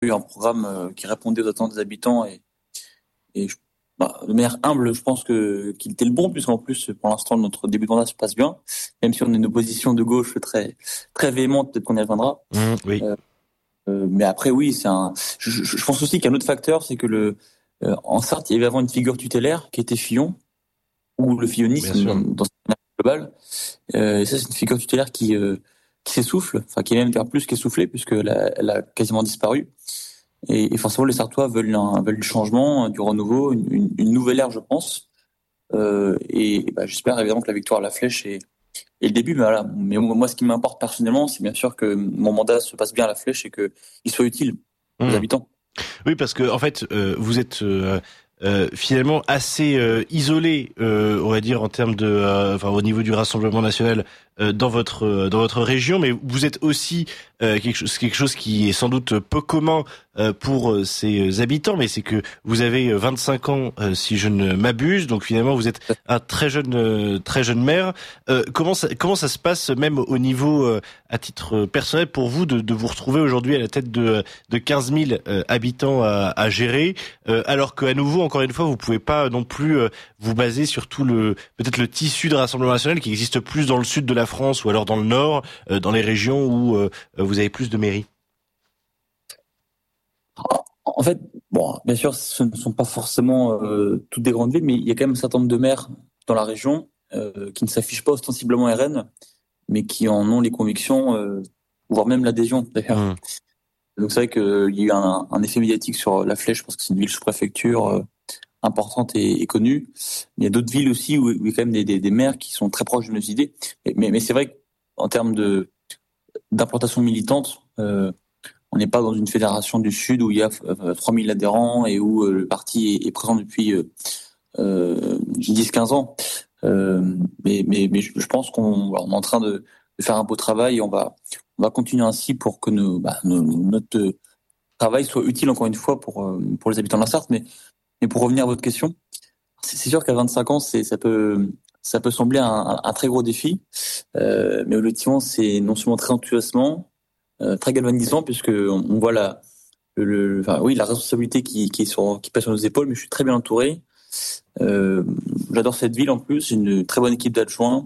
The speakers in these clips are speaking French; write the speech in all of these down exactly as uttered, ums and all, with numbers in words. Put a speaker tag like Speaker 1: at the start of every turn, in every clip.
Speaker 1: eu un programme euh, qui répondait aux attentes des habitants et, et je, bah, de manière humble, je pense que qu'il était le bon, puisqu'en plus, pour l'instant, notre début de mandat se passe bien, même si on a une opposition de gauche très très véhémente, peut-être qu'on y reviendra.
Speaker 2: Mmh, oui.
Speaker 1: Euh, euh, mais après, oui, c'est un. Je, je, je pense aussi qu'un autre facteur, c'est que le, euh, en Sarthe, il y avait avant une figure tutélaire qui était Fillon, ou le
Speaker 2: Bien
Speaker 1: fillonisme
Speaker 2: sûr.
Speaker 1: dans, dans sa manière globale. Euh, et ça, c'est une figure tutélaire qui euh, qui s'essouffle, enfin qui est même plus qu'essoufflée, puisque elle a, elle a quasiment disparu. Et, et forcément, les Sartois veulent un, veulent du changement, du renouveau, une, une, une nouvelle ère, je pense. Euh, et, et bah, j'espère évidemment que la victoire à la Flèche est, est le début. Mais voilà. Mais moi, ce qui m'importe personnellement, c'est bien sûr que mon mandat se passe bien à la Flèche et que il soit utile aux
Speaker 2: Mmh.
Speaker 1: habitants.
Speaker 2: Oui, parce que en fait, euh, vous êtes euh, euh, finalement assez euh, isolé, euh, on va dire en termes de, euh, enfin au niveau du Rassemblement national euh, dans votre euh, dans votre région, mais vous êtes aussi euh, quelque chose quelque chose qui est sans doute peu commun euh, pour euh, ses habitants, mais c'est que vous avez vingt-cinq ans, euh, si je ne m'abuse, donc finalement vous êtes un très jeune euh, très jeune maire. Euh, comment ça comment ça se passe même au niveau euh, à titre personnel pour vous de, de vous retrouver aujourd'hui à la tête de de quinze mille euh, habitants à, à gérer, euh, alors qu'à nouveau, encore une fois, vous pouvez pas non plus euh, vous baser sur tout le peut-être le tissu de Rassemblement national qui existe plus dans le sud de la France ou alors dans le nord, euh, dans les régions où euh, vous avez plus de mairies.
Speaker 1: En fait, bon, bien sûr, ce ne sont pas forcément euh, toutes des grandes villes, mais il y a quand même un certain nombre de maires dans la région euh, qui ne s'affichent pas ostensiblement R N, mais qui en ont les convictions, euh, voire même l'adhésion d'ailleurs.
Speaker 2: Mmh.
Speaker 1: Donc c'est vrai qu'il y a eu un, un effet médiatique sur la Flèche parce que c'est une ville sous-préfecture euh, importante et, et connue. Il y a d'autres villes aussi où, où il y a quand même des, des, des maires qui sont très proches de nos idées. Mais, mais, mais c'est vrai qu'en termes de d'implantation militante, euh, on n'est pas dans une fédération du Sud où il y a euh, trois mille adhérents et où euh, le parti est, est présent depuis euh, euh, dix à quinze ans. Euh, mais, mais, mais je pense qu'on voilà, on est en train de, de faire un beau travail et on va, on va continuer ainsi pour que nos, bah, nos, notre travail soit utile encore une fois pour, euh, pour les habitants de la Sarthe. Mais, mais pour revenir à votre question, c'est, c'est sûr qu'à vingt-cinq ans, c'est, ça peut, ça peut sembler un, un, un très gros défi. Euh, mais objectivement, c'est non seulement très enthousiasmant, euh, très galvanisant, puisque on, on voit la, le, le, enfin, oui, la responsabilité qui, qui, est sur, qui pèse sur nos épaules, mais je suis très bien entouré. Euh, j'adore cette ville en plus, j'ai une très bonne équipe d'adjoints.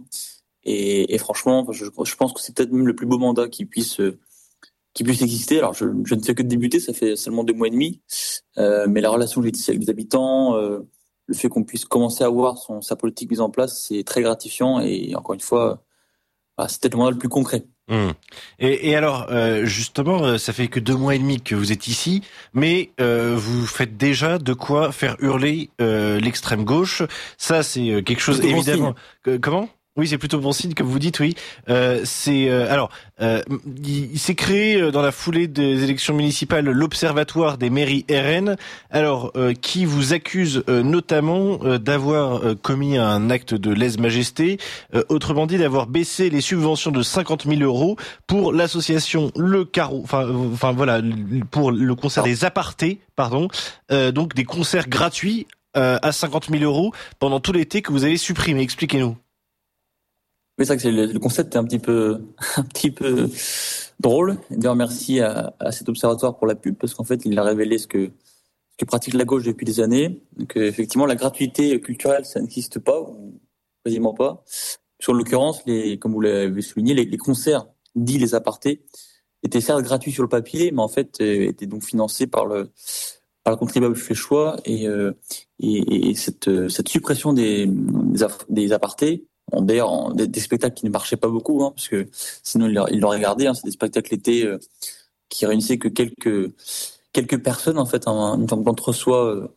Speaker 1: Et, et franchement, je, je pense que c'est peut-être même le plus beau mandat qui puisse qui puisse exister. Alors, je, je ne fais que de débuter, ça fait seulement deux mois et demi, euh, mais la relation que j'ai tissée avec les habitants, euh, le fait qu'on puisse commencer à voir son, sa politique mise en place, c'est très gratifiant. Et encore une fois, bah, c'est peut-être le mandat le plus concret.
Speaker 2: Mmh. Et, et alors, euh, justement, euh, ça fait que deux mois et demi que vous êtes ici, mais euh, vous faites déjà de quoi faire hurler euh, l'extrême gauche. Ça, c'est euh, quelque chose
Speaker 1: Plutôt bon
Speaker 2: évidemment.
Speaker 1: signe.
Speaker 2: Que- comment? Oui, c'est plutôt bon signe, comme vous dites, oui. Euh, c'est euh, alors, euh, il, il s'est créé euh, dans la foulée des élections municipales l'Observatoire des mairies R N. Alors, euh, qui vous accuse euh, notamment euh, d'avoir euh, commis un acte de lèse-majesté, euh, autrement dit d'avoir baissé les subventions de cinquante mille euros pour l'association Le Carreau, enfin, euh, enfin voilà, pour le concert
Speaker 1: Alors,
Speaker 2: des apartés, pardon, euh, donc des concerts gratuits euh, à cinquante mille euros pendant tout l'été que vous avez supprimé. Expliquez-nous.
Speaker 1: oui, c'est vrai que c'est le, le concept est un petit peu, un petit peu drôle. Et d'ailleurs, merci à, à cet observatoire pour la pub, parce qu'en fait, il a révélé ce que, ce que pratique la gauche depuis des années. Donc, euh, effectivement, la gratuité culturelle, ça n'existe pas, ou quasiment pas. Sur l'occurrence, les, comme vous l'avez souligné, les, les concerts, dits les apartés, étaient certes gratuits sur le papier, mais en fait, euh, étaient donc financés par le, par le contribuable féchois. Et, euh, et, et cette, euh, cette suppression des, des, aff- des apartés, en- d'ailleurs, en- des, des spectacles qui ne marchaient pas beaucoup, hein, parce que sinon, ils l'auraient ils l'auraient gardé, hein, c'est des spectacles étaient, euh, qui réunissaient que quelques, quelques personnes, en fait, un, une forme d'entre-soi, euh,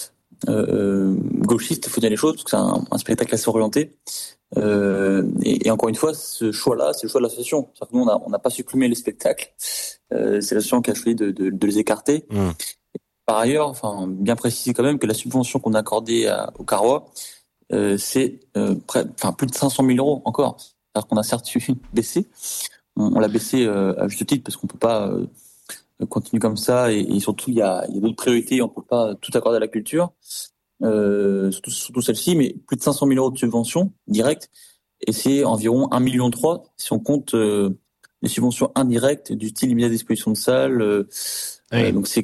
Speaker 1: euh, gauchiste, il faut dire les choses, parce que c'est un, un spectacle assez orienté. Euh, et, et encore une fois, ce choix-là, c'est le choix de l'association. C'est-à-dire que nous, on n'a on n'a pas supprimé les spectacles. Euh, c'est l'association qui a choisi de, de, de les écarter.
Speaker 2: Mmh.
Speaker 1: Par ailleurs, enfin, bien préciser quand même que la subvention qu'on a accordée à, au Carrois, euh, c'est euh, près, enfin, plus de cinq cent mille euros encore. C'est-à-dire qu'on a certes baissé, on, on l'a baissé euh, à juste titre parce qu'on peut pas euh, continuer comme ça. Et, et surtout, il y a, il y a d'autres priorités. On peut pas tout accorder à la culture. Euh, surtout, surtout celle-ci, mais plus de cinq cent mille euros de subvention directe, et c'est environ un million trois si on compte euh, des subventions indirectes du style mise à disposition de salles. Euh,
Speaker 2: oui.
Speaker 1: euh, donc c'est